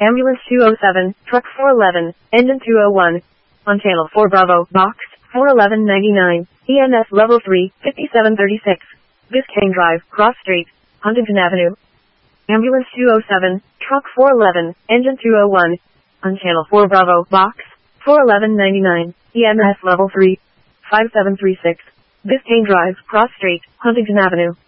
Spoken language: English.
Ambulance 207, Truck 411, Engine 201. On Channel 4 Bravo, Box 41199, EMS Level 3, 5736. Biscayne Drive, Cross Street, Huntington Avenue. Ambulance 207, Truck 411, Engine 201. On Channel 4 Bravo, Box 41199, EMS Level 3, 5736. Biscayne Drive, Cross Street, Huntington Avenue.